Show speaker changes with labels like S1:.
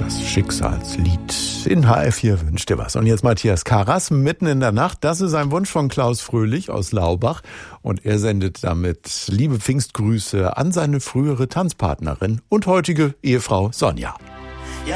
S1: Das Schicksalslied in HR4 wünscht dir was. Und jetzt Matthias Karas, mitten in der Nacht. Das ist ein Wunsch von Klaus Fröhlich aus Laubach. Und er sendet damit liebe Pfingstgrüße an seine frühere Tanzpartnerin und heutige Ehefrau Sonja.